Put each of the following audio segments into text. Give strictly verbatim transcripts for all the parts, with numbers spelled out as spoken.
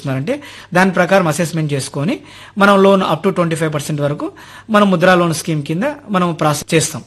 చేస్తున్నారంటే దాని ప్రకారం అసెస్మెంట్ చేసుకొని మనం loan up to twenty five percent వరకు మనం ముద్రా లోన్ స్కీమ్ కింద మనం ప్రాసెస్ చేస్తాం.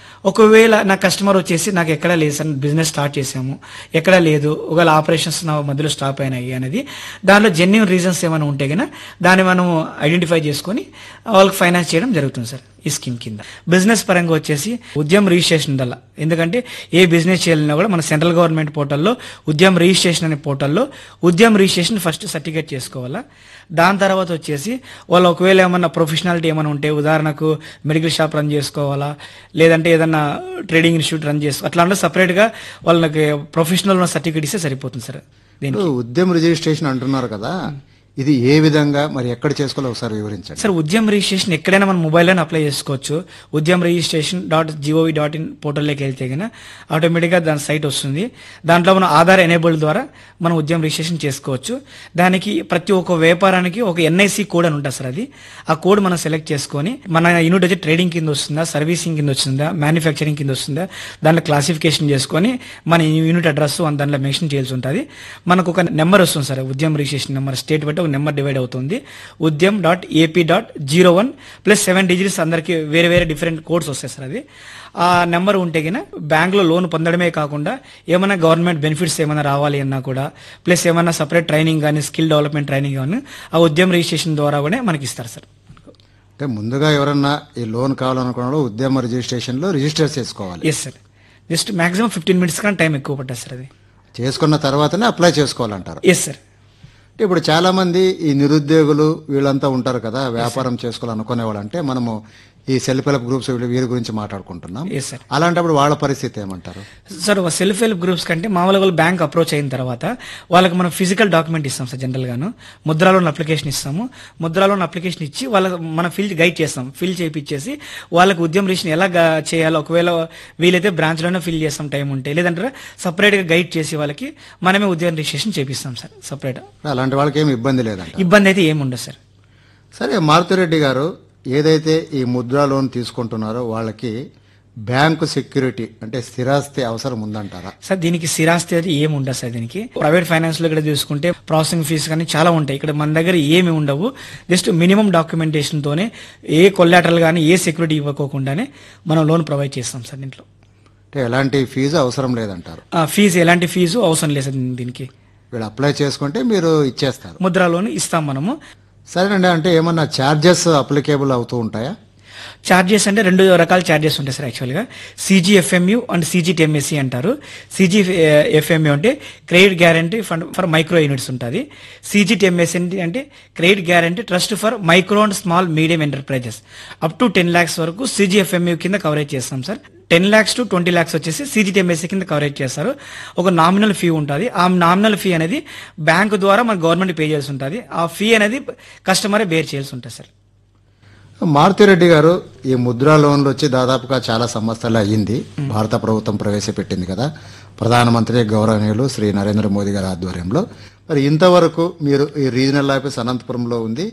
ఒకవేళ నా కస్టమర్ వచ్చేసి నాకు ఎక్కడా లేదు సార్, బిజినెస్ స్టార్ట్ చేసాము ఎక్కడా లేదు, ఒకవేళ ఆపరేషన్స్ నా మధ్యలో స్టాప్ అయినాయి అనేది దానిలో జెన్యూన్ రీజన్స్ ఏమైనా ఉంటే కనుక దాన్ని మనం ఐడెంటిఫై చేసుకొని వాళ్ళకి ఫైనాన్స్ చేయడం జరుగుతుంది సార్ ఈ స్కీమ్ కింద. బిజినెస్ పరంగా వచ్చేసి ఉద్యమ రిజిస్ట్రేషన్ ఉండాలి. ఎందుకంటే ఏ బిజినెస్ చేయాలన్నా కూడా మన సెంట్రల్ గవర్నమెంట్ పోర్టల్లో ఉద్యమ రిజిస్ట్రేషన్ అనే పోర్టల్లో ఉద్యమ రిజిస్ట్రేషన్ ఫస్ట్ సర్టిఫికేట్ చేసుకోవాలా. దాని తర్వాత వచ్చేసి వాళ్ళు ఒకవేళ ఏమన్నా ప్రొఫెషనాలిటీ ఏమైనా ఉంటే, ఉదాహరణకు మెడికల్ షాప్ రన్ చేసుకోవాలా, లేదంటే ఏదన్నా ట్రేడింగ్ ఇన్స్టిట్యూట్ రన్ చేసుకో అట్లా అంటే సపరేట్గా వాళ్ళకి ప్రొఫెషనల్ సర్టిఫికేట్ ఇస్తే సరిపోతుంది సార్. దీనికి ఉద్యమ రిజిస్ట్రేషన్ అంటున్నారు కదా, ఇది ఏ విధంగా మరి ఎక్కడ చేసుకోవాలో ఒకసారి వివరించండి సార్. ఉద్యమ రిజిస్ట్రేషన్ ఎక్కడైనా మన మొబైల్లోనే అప్లై చేసుకోవచ్చు. ఉద్యమ registration dot GOV dot in పోర్టల్లోకి వెళ్తే కనుక ఆటోమేటిక్గా దాని సైట్ వస్తుంది. దాంట్లో మనం ఆధార్ ఎనేబుల్డ్ ద్వారా మనం ఉద్యమ రిజిస్ట్రేషన్ చేసుకోవచ్చు. దానికి ప్రతి ఒక్క వ్యాపారానికి ఒక ఎన్ఐసి కోడ్ అని ఉంటుంది సార్. అది ఆ కోడ్ మనం సెలెక్ట్ చేసుకొని మన యూనిట్ వచ్చి ట్రేడింగ్ కింద వస్తుందా, సర్వీసింగ్ కింద వస్తుందా, మ్యానుఫ్యాక్చరింగ్ కింద వస్తుందా, దాంట్లో క్లాసిఫికేషన్ చేసుకొని మన యూనిట్ అడ్రస్ దాంట్లో మెన్షన్ చేయాల్సి ఉంటుంది. మనకు ఒక నెంబర్ వస్తుంది సార్, ఉద్యమ రిజిస్ట్రేషన్ నెంబర్. స్టేట్ బట్టి ఒక నెంబర్ డివైడ్ అవుతుంది. Udyam dot AP dot zero one plus seven digits అందరికి వేరే వేరే డిఫరెంట్ కోడ్స్ వస్తాయి సార్. అది ఆ నెంబర్ ఉంటే గిన బ్యాంకులో లోన్ పొందడమే కాకుండా ఏమైనా గవర్నమెంట్ బెనిఫిట్స్ ఏమైనా రావాలి అన్నా కూడా, ప్లస్ ఏమైనా సపరేట్ ట్రైనింగ్ కానీ స్కిల్ డెవలప్మెంట్ ట్రైనింగ్ కానీ ఆ ఉద్యమ రిజిస్ట్రేషన్ ద్వారా కూడా మనకి ఇస్తారు సార్. అంటే ముందుగా ఎవరన్నా ఈ లోన్ కావాలనుకున్న ఉద్యమ రిజిస్ట్రేషన్ లో రిజిస్టర్ చేసుకోవాలి. Yes sir. Just maximum fifteen minutes కానీ టైం ఎక్కువ పట్టదు సార్. అది చేసుకున్న తర్వాతనే అప్లై చేసుకోవాలంటారు. Yes sir. ఇప్పుడు చాలా మంది ఈ నిరుద్యోగులు వీళ్ళంతా ఉంటారు కదా, వ్యాపారం చేసుకోవాలనుకునే వాళ్ళు, అంటే మనము ఈ సెల్ఫ్ హెల్ప్ గ్రూప్స్ వీరి గురించి మాట్లాడుకుంటున్నాం. అలాంటప్పుడు వాళ్ళ పరిస్థితి ఏమంటారు సార్? సెల్ఫ్ హెల్ప్ గ్రూప్స్ కంటే మామూలుగా వాళ్ళు బ్యాంక్ అప్రోచ్ అయిన తర్వాత వాళ్ళకి మనం ఫిజికల్ డాక్యుమెంట్ ఇస్తాం సార్. జనరల్ గాను ముద్రా లోన్ అప్లికేషన్ ఇస్తాము. ముద్రా లోన్ అప్లికేషన్ ఇచ్చి వాళ్ళకి మనం ఫిల్ గైడ్ చేస్తాం. ఫిల్ చేయించేసి వాళ్ళకి ఉద్యమ రిజిస్ట్రేషన్ ఎలా చేయాలో ఒకవేళ వీలైతే బ్రాంచ్ లోనే ఫిల్ చేస్తాం టైం ఉంటే, లేదంటే సపరేట్ గా గైడ్ చేసి వాళ్ళకి మనమే ఉద్యమ రిజిస్ట్రేషన్ చేపిస్తాం సార్ సపరేట్. అలాంటి వాళ్ళకి ఏమి ఇబ్బంది లేదా? ఇబ్బంది అయితే ఏమి ఉండదు సార్. సరే, మారుతిరెడ్డి గారు ఏదైతే ఈ ముద్రా లోన్ తీసుకుంటున్నారో వాళ్ళకి బ్యాంకు సెక్యూరిటీ అంటే స్థిరాస్తి అవసరం ఉందంటారా సార్? దీనికి స్థిరాస్తి అది ఏమి ఉండదు సార్. దీనికి ప్రైవేట్ ఫైనాన్స్ లో ఇక్కడ చూసుకుంటే ప్రాసెసింగ్ ఫీజు కానీ చాలా ఉంటాయి. ఇక్కడ మన దగ్గర ఏమి ఉండవు. జస్ట్ మినిమం డాక్యుమెంటేషన్ తోనే ఏ కొల్లాటరల్ కానీ ఏ సెక్యూరిటీ ఇవ్వకోకుండానే మనం లోన్ ప్రొవైడ్ చేస్తాం సార్. దీంట్లో అంటే ఎలాంటి ఫీజు అవసరం లేదంటారు? ఫీజు ఎలాంటి ఫీజు అవసరం లేదు సార్. దీనికి వీళ్ళు అప్లై చేసుకుంటే మీరు ఇచ్చేస్తారు, ముద్రా లోన్ ఇస్తాం మనము. సరేనండి. అంటే ఏమన్నా ఛార్జెస్ అప్లికేబుల్ అవుతూ ఉంటాయా? ఛార్జెస్ అంటే రెండు రకాల ఛార్జెస్ ఉంటాయి సార్. యాక్చువల్గా సీజీఎఫ్ఎంయూ అండ్ సీజీటీఎంఎస్సీ అంటారు. సీజీఎఫ్ఎంయూ అంటే credit guarantee fund for micro units ఉంటుంది. సీజీటీఎంఎస్సీ అంటే credit guarantee trust for micro and small medium enterprises. Up to ten lakhs వరకు సీజీఎఫ్ఎంయూ కింద కవరేజ్ చేస్తాం sir. Ten lakhs to twenty lakhs వచ్చేసి సీజీటీఎంఎస్సీ కింద కవరేజ్ చేస్తారు. ఒక నామినల్ ఫీ ఉంటుంది. ఆ నామినల్ ఫీ అనేది బ్యాంకు ద్వారా మన గవర్నమెంట్ పే చేయాల్సి ఉంటుంది. ఆ ఫీ అనేది కస్టమరే బేర్ చేయాల్సి ఉంటుంది సార్. మారుతిరెడ్డి గారు, ఈ ముద్రా లోన్లు వచ్చి దాదాపుగా చాలా సంవత్సరాలు అయ్యింది. భారత ప్రభుత్వం ప్రవేశపెట్టింది కదా, ప్రధానమంత్రి గౌరవనీయులు శ్రీ నరేంద్ర మోదీ గారి ఆధ్వర్యంలో. మరి ఇంతవరకు మీరు ఈ రీజనల్ ఆఫీస్ అనంతపురంలో ఉంది,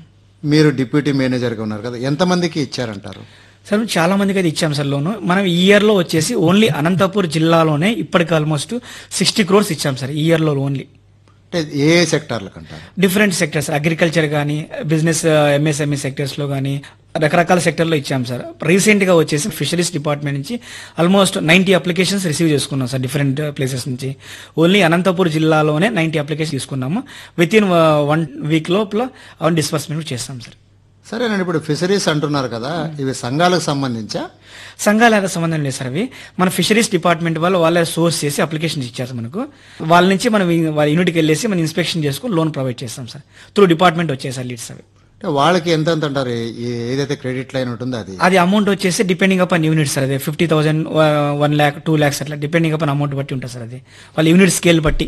మీరు డిప్యూటీ మేనేజర్గా ఉన్నారు కదా, ఎంతమందికి ఇచ్చారంటారు? సార్ చాలా మందికి అయితే ఇచ్చాం సార్ లోను. మనం ఈ ఇయర్ లో వచ్చేసి ఓన్లీ అనంతపూర్ జిల్లాలోనే ఇప్పటికి ఆల్మోస్ట్ సిక్స్టీ క్రోర్స్ ఇచ్చాం సార్ ఈ ఇయర్ లో ఓన్లీ. అంటే ఏ సెక్టార్లకు అంటారు? డిఫరెంట్ సెక్టర్స్, అగ్రికల్చర్ కానీ, బిజినెస్ ఎంఎస్ఎంఈ సెక్టర్స్ లో కానీ రకరకాల సెక్టర్లో ఇచ్చాం సార్. రీసెంట్ గా వచ్చేసి ఫిషరీస్ డిపార్ట్మెంట్ నుంచి ఆల్మోస్ట్ నైన్టీ అప్లికేషన్స్ రిసీవ్ చేసుకున్నాం సార్ డిఫరెంట్ ప్లేసెస్ నుంచి. ఓన్లీ అనంతపూర్ జిల్లాలోనే నైన్టీ అప్లికేషన్ తీసుకున్నాము. విత్ ఇన్ వన్ వీక్ లోపల అవన్నీ డిస్బర్స్మెంట్ చేస్తాం సార్. సరేనండి. ఇప్పుడు ఫిషరీస్ అంటున్నారు కదా, ఇవి సంఘాలకు సంబంధించా? సంఘాలకు సంబంధం లేదు సార్. అవి మన ఫిషరీస్ డిపార్ట్మెంట్ వాళ్ళు వాళ్ళే సోర్స్ చేసి అప్లికేషన్ ఇచ్చారు మనకు. వాళ్ళ నుంచి మనం వాళ్ళ యూనిట్కి వెళ్ళేసి మనం ఇన్స్పెక్షన్ చేసుకుని లోన్ ప్రొవైడ్ చేస్తాం సార్. త్రూ డిపార్ట్మెంట్ వచ్చేసి సార్ లీడ్స్ అవి. వాళ్ళకి ఎంత ఎంత అంటారు? ఏదైతే క్రెడిట్ లైన్ ఉంటుందో అది అది అమౌంట్ వచ్చేసి డిపెండింగ్ అపాన్ యూనిట్ సార్. అది fifty thousand one lakh two lakhs అట్లా డిపెండింగ్ అపాన్ అమౌంట్ బట్టి ఉంటుంది సార్. అది వాళ్ళ యూనిట్ స్కేల్ బట్టి.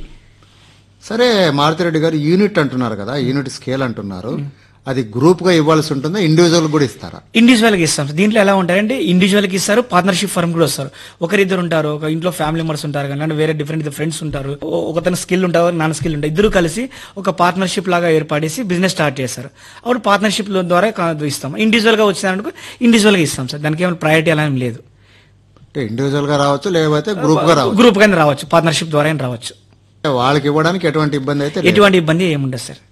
సరే మారుతిరెడ్డి గారు, యూనిట్ అంటున్నారు కదా, యూనిట్ స్కేల్ అంటున్నారు, అది గ్రూప్ గా ఇవ్వాల్సి ఉంటుందా, ఇండివిజువల్ కూడా ఇస్తారా? ఇండివిజువల్ గా ఇస్తాం. దీంట్లో ఎలా ఉంటారంటే ఇండివిజువల్ కి ఇస్తారు, పార్ట్నర్షిప్ ఫర్మ్ కూడా వస్తారు. ఒకరిద్దరు ఉంటారు, ఒక ఇంట్లో ఫ్యామిలీ మెంబర్స్ ఉంటారు, కానీ వేరే డిఫరెంట్ ఫ్రెండ్స్ ఉంటారు, ఒకతన స్కిల్ ఉంటారు, నాన్ స్కిల్ ఉంటారు, ఇద్దరు కలిసి ఒక పార్ట్నర్షిప్ లాగా ఏర్పడేసి బిజినెస్ స్టార్ట్ చేస్తారు. అప్పుడు పార్ట్నర్షిప్ ద్వారా ఇస్తాం. ఇండివిజువల్ గా వచ్చినందుకు ఇండివిజువల్ గా ఇస్తాం సార్. దానికి ఏమైనా ప్రయారిటీ అలా ఏం లేదు. ఇండివిజువల్ గా రావచ్చు, లేకపోతే గ్రూప్ గా రావచ్చు. గ్రూప్ గానే రావచ్చు, పార్ట్నర్షిప్ ద్వారా రావచ్చు. వాళ్ళకి ఇవ్వడానికి ఎటువంటి ఇబ్బంది అయితే ఎటువంటి ఇబ్బంది ఏముండదు సార్.